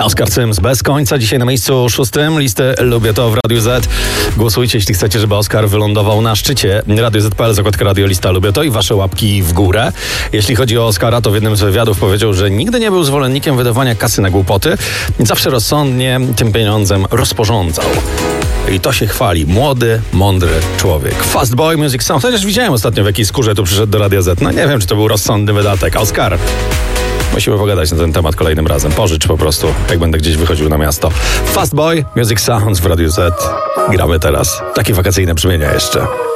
Oskar Cyms bez końca, dzisiaj na miejscu 6. Listy Lubię To w Radiu Z. Głosujcie, jeśli chcecie, żeby Oskar wylądował na szczycie. Radio Z.pl, zakładka Radio Lista Lubię To i wasze łapki w górę. Jeśli chodzi o Oskara, to w jednym z wywiadów powiedział, że nigdy nie był zwolennikiem wydawania kasy na głupoty. Zawsze rozsądnie tym pieniądzem rozporządzał. I to się chwali. Młody, mądry człowiek. Fast Boy Music Sound. Chociaż widziałem ostatnio, w jakiej skórze tu przyszedł do Radia Z. No nie wiem, czy to był rozsądny wydatek. Oskar, musimy pogadać na ten temat kolejnym razem. Pożycz po prostu, jak będę gdzieś wychodził na miasto. Fast Boy Music Sounds w Radiu Z. Gramy teraz. Takie wakacyjne brzmienia jeszcze.